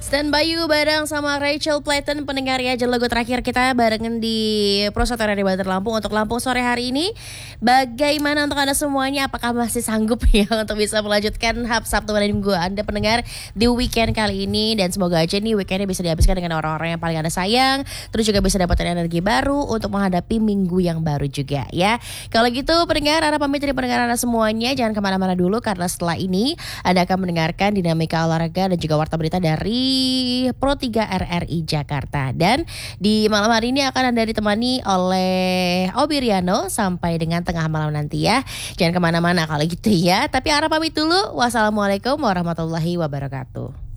Stand by you bareng sama Rachel Platten, pendengar ya. Lagu terakhir kita barengan di Pro Sotoran di Banter Lampung untuk Lampung sore hari ini. Bagaimana untuk Anda semuanya? Apakah masih sanggup ya untuk bisa melanjutkan Hub Sabtu dan Minggu Anda pendengar di weekend kali ini? Dan semoga aja nih weekendnya bisa dihabiskan dengan orang-orang yang paling Anda sayang. Terus juga bisa dapatkan energi baru untuk menghadapi minggu yang baru juga ya. Kalau gitu pendengar, Anda pamit dari pendengar Anda semuanya. Jangan kemana-mana dulu karena setelah ini Anda akan mendengarkan dinamika olahraga dan juga warta berita dari Pro 3 RRI Jakarta. Dan di malam hari ini akan Anda ditemani oleh Obi Riano sampai dengan tengah malam nanti ya. Jangan kemana-mana kalau gitu ya. Tapi Ara pamit dulu. Wassalamualaikum warahmatullahi wabarakatuh.